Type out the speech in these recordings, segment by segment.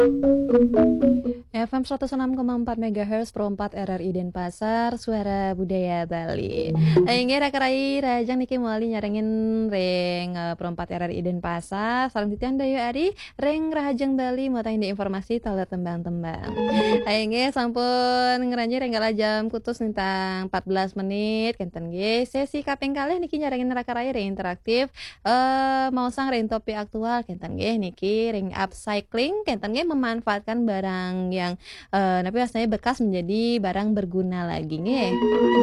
FM 106,4 MHz Pro 4 RRI Denpasar, Suara Budaya Bali. Aingge rakarai rajang niki muali nyarengin reng Pro 4 RRI Denpasar. Salam titian dayu ari reng rahajeng Bali matahin di informasi tala tembang-tembang. Aingge sampun ngeranji renggala jam kutus nintang 14 menit kenten ge sesi kaping kalih niki nyarengin rakarai reng interaktif mau sang reng topik aktual kenten ge niki reng upcycling kenten ge memanfaatkan barang yang tapi rasanya bekas menjadi barang berguna lagi nge.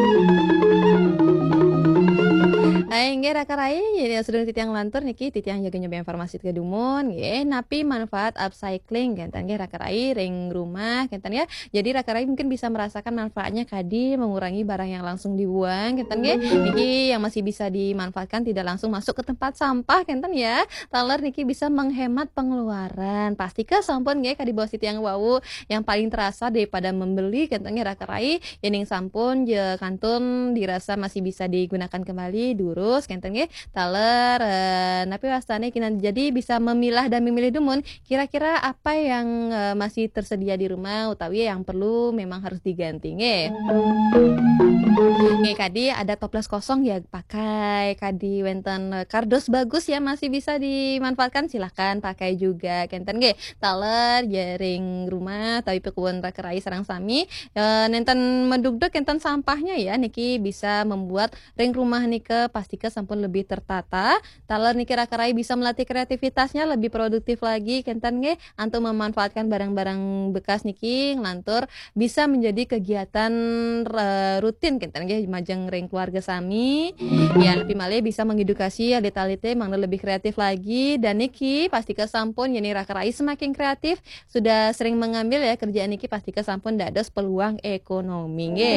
Aingge rakarai jadi sudah titiang lantur niki titiang jaga nyoba informasi ke dumun nge napi manfaat upcycling kentan ge rakarai ring rumah kentan ya. Jadi rakarai mungkin bisa merasakan manfaatnya kadi mengurangi barang yang langsung dibuang kentan ge niki yang masih bisa dimanfaatkan tidak langsung masuk ke tempat sampah kentan ya. Taler niki bisa menghemat pengeluaran. Pasti ke sampun ge kadi bawah titiang wau yang paling terasa daripada membeli kentan ge rakarai yening sampun je kantun dirasa masih bisa digunakan kembali durus kenten ge taler napi wastane kinan jadi bisa memilah dan memilih dumun kira-kira apa yang masih tersedia di rumah utawi yang perlu memang harus diganti nge. Nge kadi ada toples kosong ya pakai kadi wenten kardus bagus ya masih bisa dimanfaatkan silahkan pakai juga kenten ge taler jaring rumah tapi pekebun rakarai sarang sami nenten medugdeg kenten sampahnya ya niki bisa membuat ring rumah nike pastike sampun lebih tertata taler niki rakarai bisa melatih kreativitasnya lebih produktif lagi kenten ge untuk memanfaatkan barang-barang bekas niki ngelantur bisa menjadi kegiatan rutin kenten ge majeng ring keluarga sami ya lebih malih bisa mengedukasi alit-alite mangga lebih kreatif lagi dan niki pastike sampun yani rakarai semakin kreatif sudah sering mengambil ya kerjaan niki pastike sampun dados peluang ekonomi nge.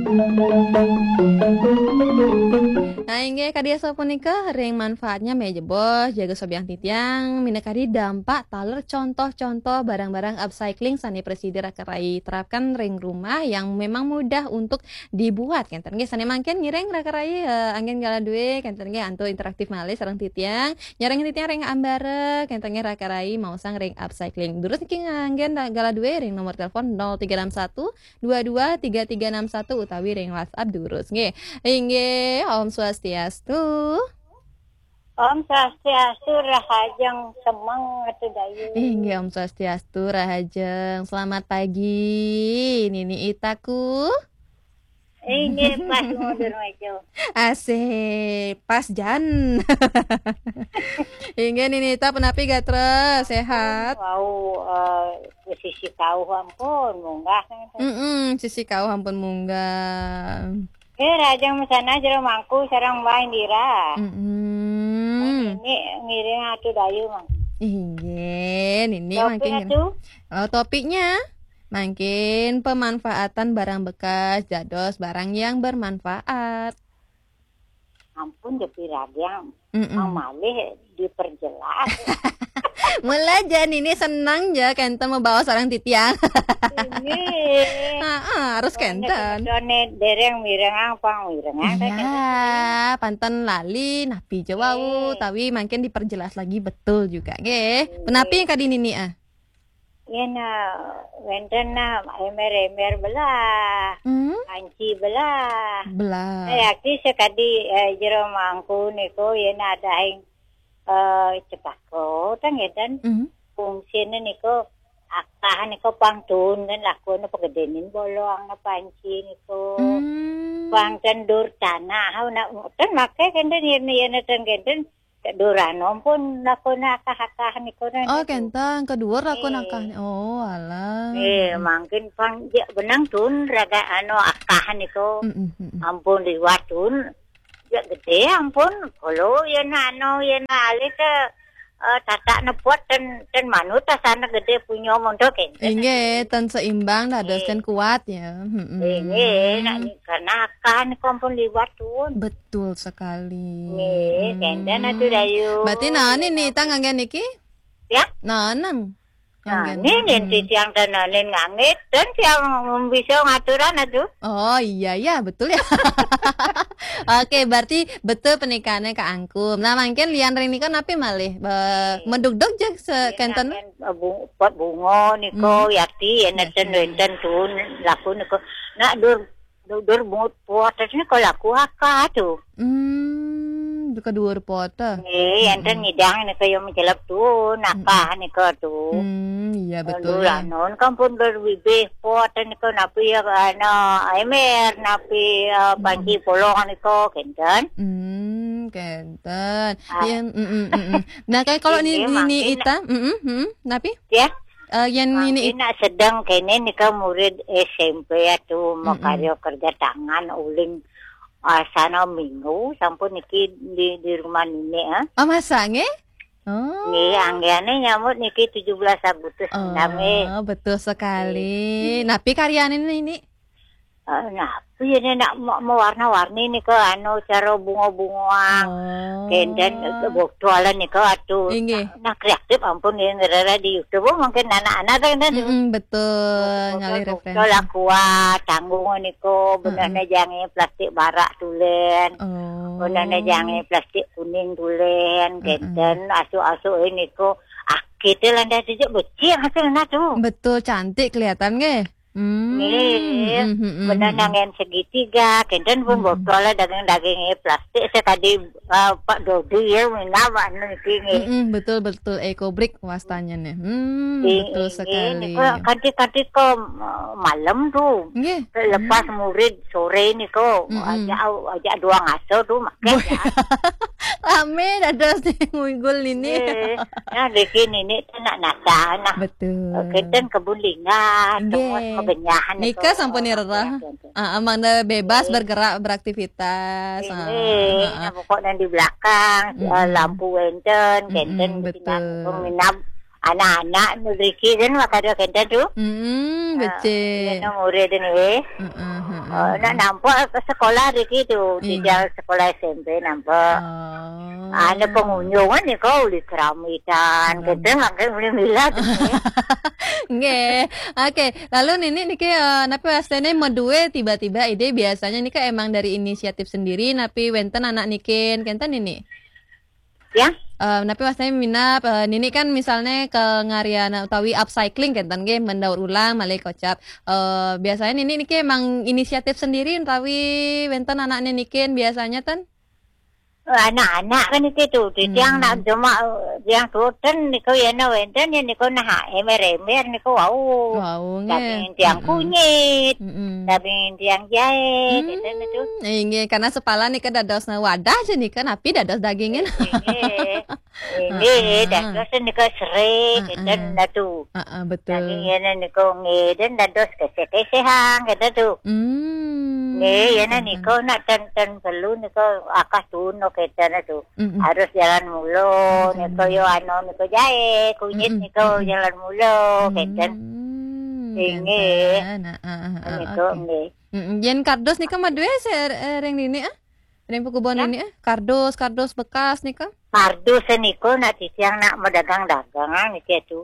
Nah inge kadia sapunika ring manfaatnya meja bos jaga sobiang titiang minekadi dampak taler contoh-contoh barang-barang upcycling sani presiden rakarai terapkan ring rumah yang memang mudah untuk dibuat kenten ge sani mangken ngireng rakarai anggen gala due kenten ge antu interaktif malih sareng titiang nyareng titiang ring ambare kenten ge rakarai mau sang ring upcycling durus iki anggen gala due ring nomor telepon 0361 223361 utawi ring WhatsApp durus nge. Inge Om Swastiastu. Om Swastiastu rahajeng semeng atuh dayu. Inge Om Swastiastu rahajeng. Selamat pagi Nini Itaku. Inge pas mundur maju. Asik, pas jan. Inge Nini Ita penapi gatra sehat. Wow, sisi kau ampun munggah. Sisi kau ampun munggah. Rajang mesana jero mangku sareng Mbak Indira. Ini ngiring atuh dayu mang. Inge Nini makin. Topiknya makin pemanfaatan barang bekas jados barang yang bermanfaat. Ampun depi rajang. Malih diperjelas. Mulai jan ini senang ya kenten membawa seorang titiang. Harus kenten. Done dereng mireng pang mireng. Ya, panten lali napi jawau tapi makin diperjelas lagi betul juga nggih. Penapi yang kadi nini ah? Yana wenten na emer belah. Anci belah. Ayaki sekadi jero mangku niko yana ada cepako tangedan fungsine niko akah niko pangtun dan lakon pegedenin bolong na panci niko pangten dur tanah hauna ten make kenden yen ten durano pun lakon akah niko oh kentang kedua lakon akah oh alah mangkin pang benang tun raga akah niko ampun liwatun ya gede ampun kalau ya alih ke tata nepot dan manut sana gede punya mondok inge tan seimbang dados kan kuat ya karena akan kompon liwat tuh betul sekali kenden atuh dayu berarti nani nih tanganggen niki ya nanang Nah, ini titiang tenanin ngangit dan yang bisa ngaturan itu. Oh iya ya betul ya. Oke berarti betul pernikahannya Kak Angkum. Nah mungkin lian ring nikah napi malih mendugdug jak sekenten. Pot bunga niko yati enten wenten tun laku niko. Nak dur bunga pot niko laku aka tu. Duka dua pota. Enten ngidang niko yang menjelap tu nakah niko tu. Iya betul ya. Non kampun berbibih pot niko napi emer napi panci polong niko kenten. Kenten. Nah kayak kalau ini ita, napi? Ya. Yang ini nak sedang kene nika murid SMP tu mau karya kerja tangan uling sana minggu sampun niki di rumah nenek masa nge? Nih anggiane nyambut niki 17 Agustus betul sekali. Napi karyane ini? Ini nak mewarna-warni nih ke cara bunga-bunga kenden boktualan nih ke atuh nah kreatif ampun ini ngerara di YouTube mungkin anak-anak kan betul ngali referensi kalau kuat tanggung nih ko benarnya jangan plastik barak tulen benarnya jangan plastik kuning tulen kenden asu-asu ini ko kita landas aja becik hasilnya tuh betul cantik kelihatan nge. Benar nangen segitiga, kenten pun botol daging plastik. Saya tadi Pak Dodi ya minta betul ekobrik wastanya nih. Betul sekali. Kanti kok malam tuh. Lepas murid sore nih kok ajak dua ngaso tuh makanya. Ame dados nguigul ini. Nah bikin ini nak nata nah. Betul. Kenten kebun lingan, kebenyahan nikah sampun irah. Amanda bebas bergerak beraktivitas. Ini pokoknya di belakang lampu wenten, kenten minap anak-anak Riki kan makanya kenten tuh. Betul. Ini murid ini. Nak nampak ke sekolah Riki tuh di jalan sekolah SMP nampak. Ada pengunjungan nih kau di keramitan, kita makan beli milat. Nggih. Oke, lalu niki napi wastene medue tiba-tiba ide biasanya nika emang dari inisiatif sendiri napi wenten anak nikin kenten ini. Ya. Napi wastene minap nini kan misalnya ke ngariana utawi upcycling kenten nggih mendaur ulang malih kocap. Biasanya niki emang inisiatif sendiri utawi wenten anak nikin biasanya tan? Anak-anak kan itu yang nak cuma yang tulen niko ya na wenten ya niko nah emer niko tapi tiang kunyit tapi tiang jahit itu inge karena sepala nika dados na wadah je nika napi dados dagingin ini dados niko serai dan datu betul dagingnya niko ngeden dados kesehang gitu tuh nih ya niko nak ten perlu niko akas tuno kita tuh harus jalan mulu niko yo niko jahe kunyit niko jalan mulu kita ini niko nih jen kardos niko madue sereng ini reng pekubon ini kardos bekas niko kardus niko nak siang nak mendagang-dagang niko tuh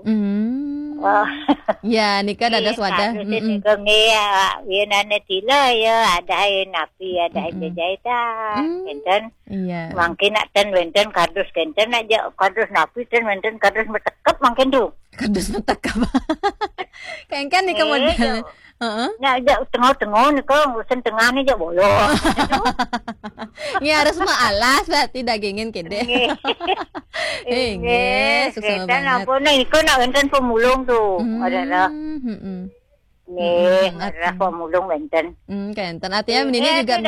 ya nikah dados wadah. Nikah ngia wianane tila ya ada napi ada jahitan kenten. Iya. Mungkin nak ten wenten kardus kenten aja kardus napi ten wenten kardus metekep mungkin tuh. Kardus metekep. Kan nikah model. Nah, aja tengah-tengah nikah urusan tengah ni aja bolong. Ya harus alas berarti dagingin kede. Nggih, susah banget. Apa nih kau nak wenten pemulung tuh adalah. Nih, adalah pemulung wenten. Kenten artinya ini juga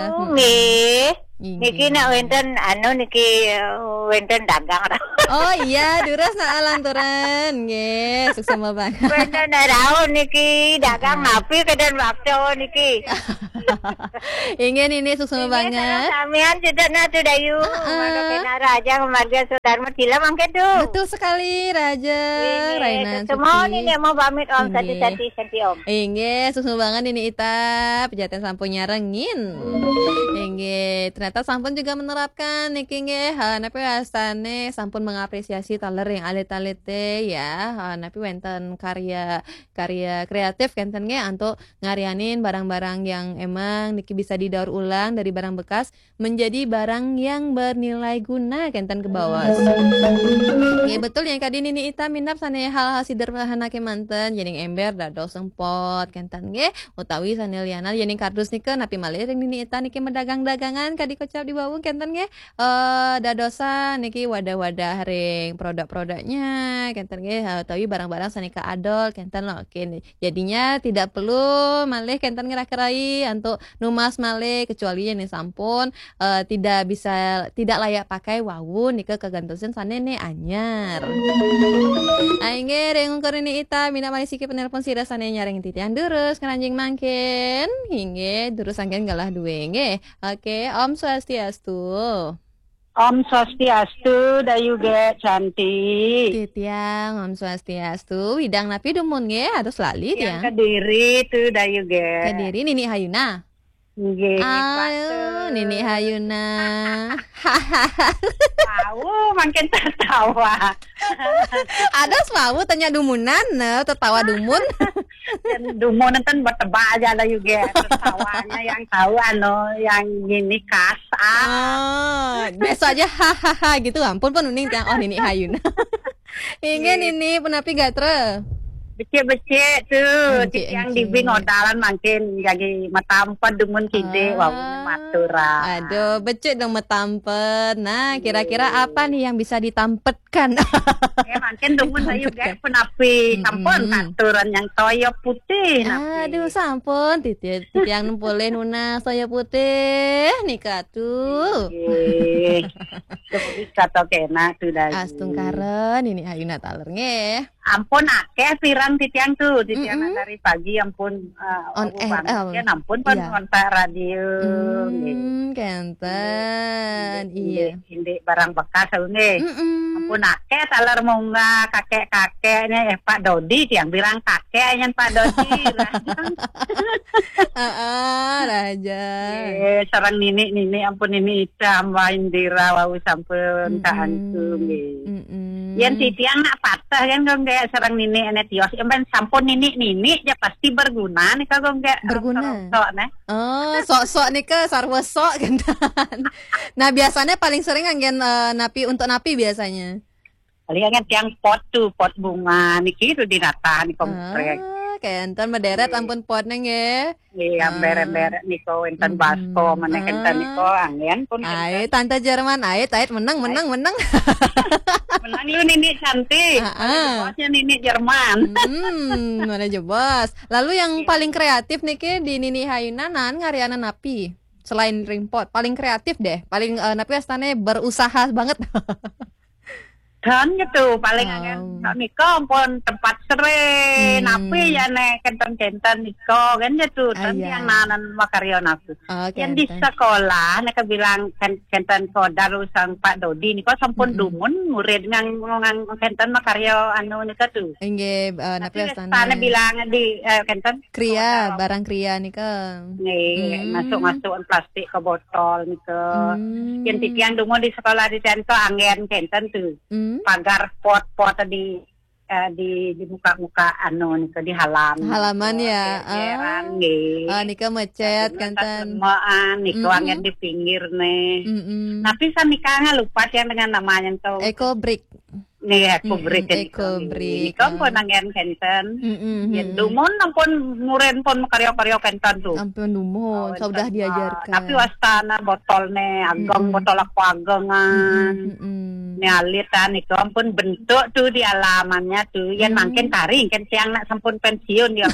niki nak wenten niki wenten dagang. Oh iya, duras nak alanturan. Nggih, sukses banget. Wenten daun niki dagang napi kedan waktu niki. Ingin ini susu banget. Samian sudah na tu dayu. Mano kena raja kemarga Dharma Tila mangke tu. Betul sekali Raja. Raina Semua Suci. ni mau pamit Om Inggih. santi Om. Inggih, susu banget ini Ita. Pejaten sampunnya rengin. Inggih, ternyata sampun juga menerapkan niki nggih. Napi astane sampun mengapresiasi taler yang alit-alit teh ya. Napi wenten karya kreatif kenten nggih untuk ngarianin barang-barang yang emang niki bisa didaur ulang dari barang bekas menjadi barang yang bernilai guna kenten ke bawah. Nggih betul yang kadi nini Ita minap sane hal-hal sederhana ke manten jadi ember dados sempot kenten nggih utawi sane liana jadi kardus nike napi malih ring nini Ita niki medagang-dagangan kadi kocap di bawah kenten nggih dadosa niki wadah-wadah ring produk-produknya kenten nggih utawi barang-barang sane ka adol kenten lo oke jadinya tidak perlu malih kenten ngerak-kerai untuk numas malih kecuali ini sampun tidak layak pakai wawu nika kegantosan sane ne anyar. Aingge ring ungkur ini Ita mina malih siki penelpon sira sane nyaring titian durus keranjing mangkin hingge durus anggen galah duwe nggih. Oke, Om Swastiastu. Om Swastiastu dayu ge cantik. Titiang Om Swastiastu widang napi dumun nggih harus lali Yang ya. Kediri tuh dayu ge. Kediri Nini Hayuna. Nggih. Aduh, Nini Hayuna. Tahu makin tertawa. Ada swawu tanya dumunan, tertawa dumun. Dan dumo nonton bertebak aja dayu ge. Tertawanya yang tahu yang gini khas. Besok aja hahaha gitu. Ampun pun uning tiang Nini Hayuna. Ingin Nini penapi gatre. Becek-becek tuh, Becek, yang becek. di bing odalan makin jadi matampan dumun kide, wau matura. Aduh, becek dong metampet. Nah, kira-kira apa nih yang bisa ditampetkan? Makin dumun dayu ge penapi, sampun aturan yang toyo putih napi. Aduh, sampun titiang nempoleh nuna saya putih nikah tuh. Bisa to kena tuh dayu. Astungkaren ini Hayuna taler nggih. Ampun akeh pirang titiang tuh, titiang dari pagi ampun On air, ampun pun iya. kontak radio. Kenten. Iya. Ini barang bekas nih. Ampun akeh taler munga kakek-kakeknya Pak Dodi yang bilang kakeknya Pak Dodi. Raja. Sarang nini ampun nini Icam wa Indira wau sampun kaantu nggih. Yen titiang nak patah kan gong kayak sarang nini ene tios emben sampun nini ya pasti berguna nih kagong kayak Berguna. Nah. Sok-sok nih ke sarwa sok gentan. Nah, biasanya paling sering anggen napi untuk napi biasanya. Paling kan tiang pot bunga niki itu dinata nih komprek. Kenten mederet ampun potnya nggih. Iya, bere-bere niko enten basko mana enten niko angin pun. Ait tante Jerman ait menang. Menang lu nini cantik. Bosnya nini Jerman. Mana jebos. Lalu yang paling kreatif nih ke di Nini Hayuna nan ngariana napi. Selain ringpot, paling kreatif deh. Paling napi astane berusaha banget. Dan gitu paling angin niko pun tempat sere napi ya nek kenten niko kan gitu dan yang nanan makaryon aku yang di sekolah nek bilang kenten kodar usang Pak Dodi niko sampun dumun murid ngang kenten makaryo anu niko tuh nggih napi astane bilang di kenten kriya barang kriya niko nih masuk plastik ke botol niko yang titian dumun di sekolah di tento angin kenten tuh pagar pot di muka anu nih di halaman ya nika macet kanten angin di pinggir nih tapi sanikanya lupa ya dengan namanya tuh Ecobrik nih Ecobrik kan pun angin kenten dumun ampun muren pun karyo kenten tuh ampun dumun sudah diajarkan tapi wastana botolnya ageng botol aku agengan nyalitan itu ampun bentuk tuh di alamannya tuh yang makin taring kan siang nak sampun pensiun ya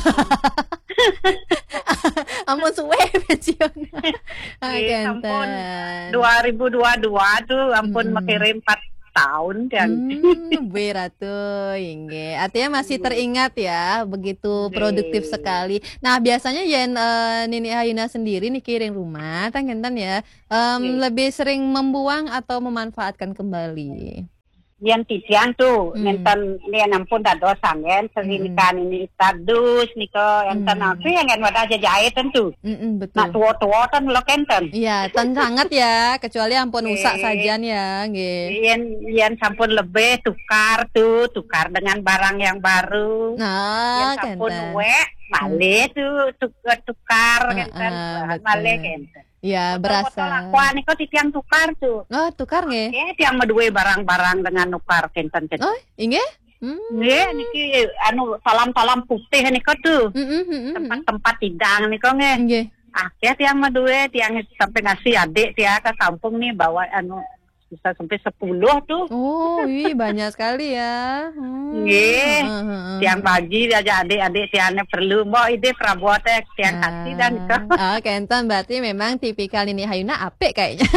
ampun suwe pensiun ampun 2022 tuh ampun mengirim 4 tahun tiang. Beratu, inge. Artinya masih teringat ya, begitu produktif sekali. Nah, biasanya yen Nini Hayuna sendiri nih kiring rumah, tangentan ya, lebih sering membuang atau memanfaatkan kembali? Yang titiang tuh, nenten ni nampun dados sangen, serinikan ini tadus niko, enten aku yang wadah jahit tentu. Betul. Nak tua-tua kan lo kenten. Iya, sangat ya, kecuali ampun usak sajian ya, nggih. Yang sampun lebih tukar dengan barang yang baru. Nah, yang sampun male tuh tukar kenten, male kenten. Ya, berasa. Lakuan niko titiang tukar tuh. Oh, tukar nggih. Tiang medue barang-barang dengan nukar kenten. Oh, inggih? Nggih, niki salam-salam putih niko tuh. Tempat-tempat tidang niko nggih. Akhirnya tiang medue, tiang sampai ngasih adik tiang ke kampung nih bawa bisa sampai 10 tuh. Oh, banyak sekali ya. Nggih. Tiang bagi aja adik-adik tiangnya perlu mau ide prabuat tiang kasih dan itu. Oh, kenten berarti memang tipikal Nini Hayuna apik kayaknya.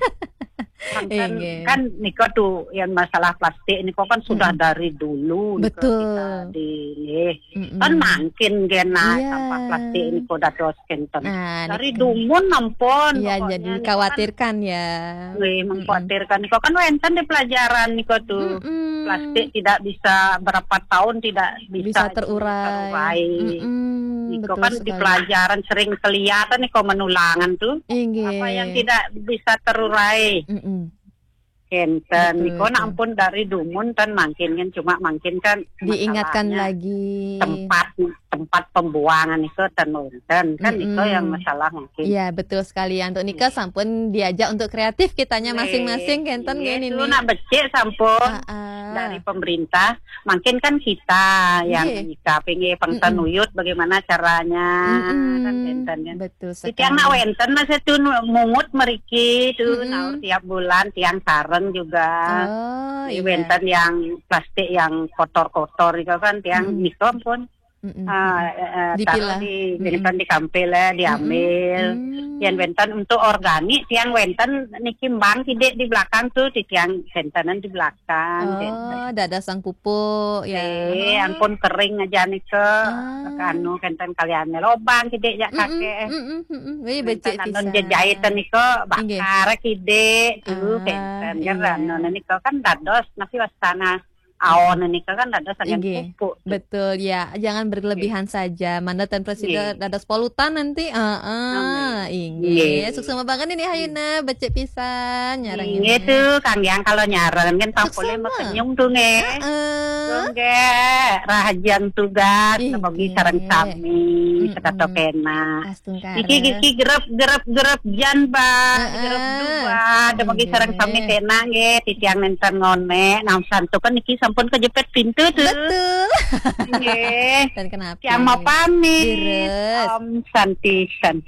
Kan niko tuh yang masalah plastik niko kan sudah dari dulu. Betul. Kan makin gena sampah plastik niko dados kenten. Dari dumun nampun. Iya, jadi khawatirkan ya. Mengkhawatirkan niko kan wenten di pelajaran niko tuh. Plastik tidak bisa berapa tahun tidak bisa terurai. Niko kan di pelajaran sering kelihatan niko menulangan tuh. Apa yang tidak bisa terurai. Kenten, niko ampun dari dumun kan makin kan cuma makin kan diingatkan lagi tempat pembuangan itu kan niko yang masalah mungkin. Iya betul sekali ya, untuk Nika sampun diajak untuk kreatif kitanya masing-masing kenten gini nih. Nak becek sampun dari pemerintah, makin kan kita yang menyikapi pengtanuyut bagaimana caranya kan kenten kan. Betul sekali. Tiang nak wenten masih tuh mungut meriki tuh tiap bulan tiang sareng juga. Wenten yang plastik yang kotor-kotor itu kan tiang niko pun taruh di kampil diambil. Yang wenten untuk organik tiang wenten niki mbang tidak di belakang tuh di tiang wentanan di belakang. Dada sang pupuk ya. Ampun kering aja nike kanu wenten kalian lobang tidak ya kakek. Becik pisan. Jahitan nike bakar kide tuh wenten kan nike kan dados nasi wastana. Aon niko kan dados sangat pupuk. Betul ya, jangan berlebihan saja. Mantan presiden dados polutan nanti. Sukses banget ini Hayuna becek pisan nyarang ini. Tuh Kang yang kalau nyarang kan tampolnya mekenyung tuh rahajan tugas bagi sarang sami setato kena. Iki gerep jan ba, gerep dua ada bagi sarang sami kena titiang nenten ngone nam santu kan iki sampun kejepit pintu tuh. Betul. Nggih. Dan kenapa? Yang mau pamit. Santi.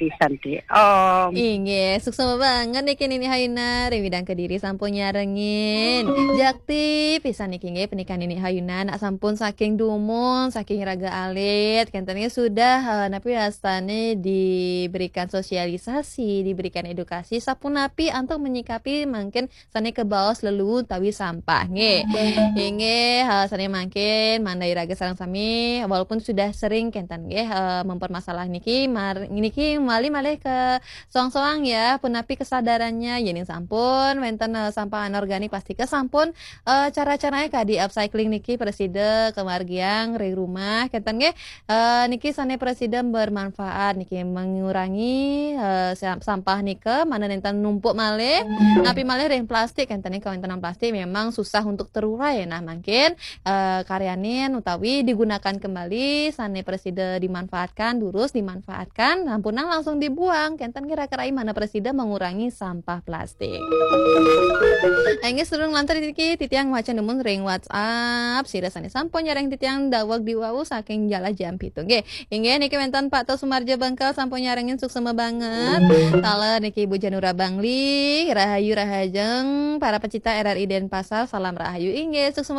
Inggih, sukses banget nih Nini Hayuna Rewidang Kediri sampun nyarengin. Jakti pisan niki nggih pernikahan Nini Hayuna nak sampun saking dumun, saking raga alit, kentennya sudah napi astane diberikan sosialisasi, diberikan edukasi sapun napi untuk menyikapi mungkin sane ke bawah lelu tawi sampah nggih. Inggih sane mangkin mandai raga sareng sami walaupun sudah sering kenten nggih mempermasalah niki malih ke soang-soang ya punapi kesadarannya yening sampun wenten sampah anorganik plastik sampun cara-caranya di upcycling niki presiden kemargiang ring rumah kenten nggih niki sane presiden bermanfaat niki mengurangi sampah nike mana nenten numpuk malih napi malih ring plastik kenten niki wenten plastik memang susah untuk terurai nah mungkin karyanin utawi digunakan kembali sane presiden dimanfaatkan dimanfaatkan lampunang langsung dibuang kenten kira-kira mana presiden mengurangi sampah plastik. Engge sedurung lantar titiang wacan demun ring WhatsApp sirasane sampun nyareng titiang dawag diwawu saking jala jam pitung nggih. Inggih niki wenten Pak To Sumarjo Bangkal sampun nyarengin suksema banget. Tala niki Ibu Janura Bangli, rahayu rahajeng para pecinta RRI Denpasar salam rahayu inggih suksema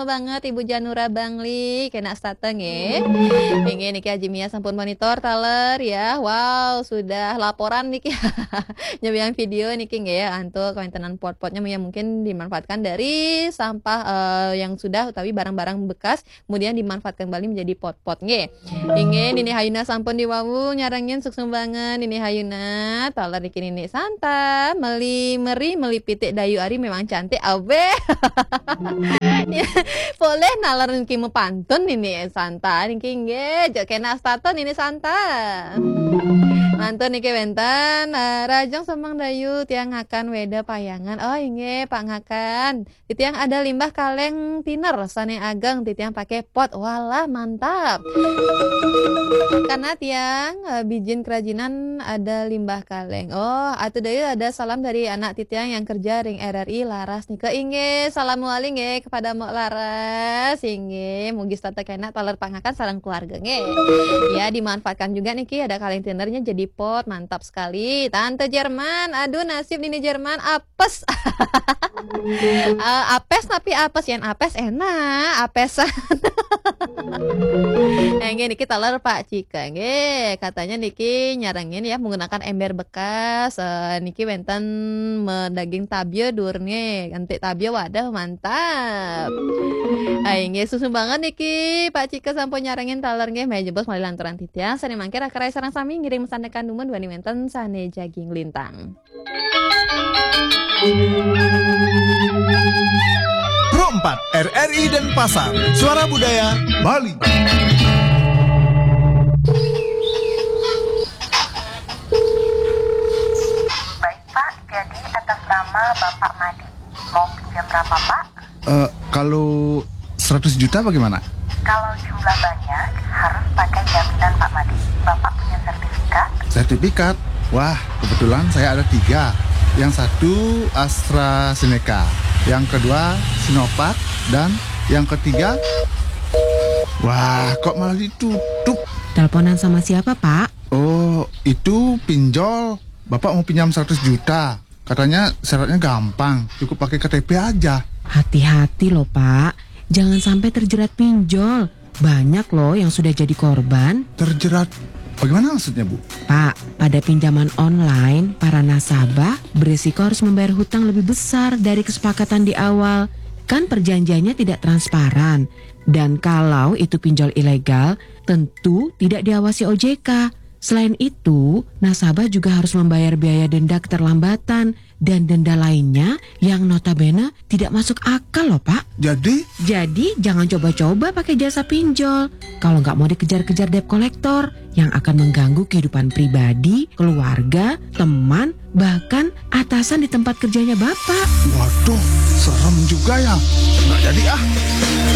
susuma banget Ibu Janura Bangli kena stateng ya. Ingin niki Haji Mia sampun monitor taler ya. Wow, sudah laporan niki. Nyebiang video niki nggih ya antuk komentenan pot-potnya yang mungkin dimanfaatkan dari sampah yang sudah utawi barang-barang bekas kemudian dimanfaatkan kembali menjadi pot-pot nggih. Ingin ini Hayuna sampun diwawu nyarangin suksumbangan ini Hayuna taler niki ini Santa meli pitik dayu ari memang cantik awe. Ya, boleh nalar niki mau pantun ini Santa niki nggih jek kena staton ini Santa. Mantun niki wenten rajang semang dayu tiang akan weda payangan. Oh inge Pak ngakan. Titiang ada limbah kaleng tiner sane ageng titiang pakai pot. Walah mantap. Karena tiang bijin kerajinan ada limbah kaleng. Oh atuh dayu ada salam dari anak titiang yang kerja ring RRI Laras nih ke inge. Assalamualaikum nge kepada Mok Laras inge mugi tata kena taler pangakan sareng keluarga nge. Ya dimanfaatkan juga niki ada kaleng tinernya jadi pot mantap sekali. Tante Jerman aduh nasib ini Jerman apes. Apes tapi apes yang apes enak apesan. Nge niki taler Pak Cika nge katanya niki nyarangin ya menggunakan ember bekas niki wenten daging tabio durne ganti tabio wadah mantap. Nge susu banget niki Pak Cika sampun nyarangin taler nge meja bos malih lanturan titiang sane mangke rakarai sareng sami ngirim sandekan dumun wani wenten sane jaging lintang. Pro 4 RRI dan Pasar Suara Budaya Bali. Baik Pak, jadi atas nama Bapak Madi. Mau pinjam berapa Pak? Kalau 100 juta bagaimana? Kalau jumlah banyak harus pakai jaminan Pak Madi. Bapak punya sertifikat? Sertifikat? Wah, kebetulan saya ada 3. Yang satu AstraZeneca, yang kedua Sinovac, dan yang ketiga... Wah, kok malah ditutup? Teleponan sama siapa, Pak? Oh, itu pinjol. Bapak mau pinjam 100 juta. Katanya syaratnya gampang, cukup pakai KTP aja. Hati-hati loh, Pak. Jangan sampai terjerat pinjol. Banyak loh yang sudah jadi korban. Terjerat? Bagaimana maksudnya, Bu? Pak, pada pinjaman online, para nasabah berisiko harus membayar hutang lebih besar dari kesepakatan di awal. Kan perjanjiannya tidak transparan. Dan kalau itu pinjol ilegal, tentu tidak diawasi OJK. Selain itu, nasabah juga harus membayar biaya denda keterlambatan dan denda lainnya yang notabene tidak masuk akal loh Pak. Jadi jangan coba-coba pakai jasa pinjol kalau nggak mau dikejar-kejar debt collector yang akan mengganggu kehidupan pribadi, keluarga, teman, bahkan atasan di tempat kerjanya Bapak. Waduh, serem juga ya. Nggak jadi ah.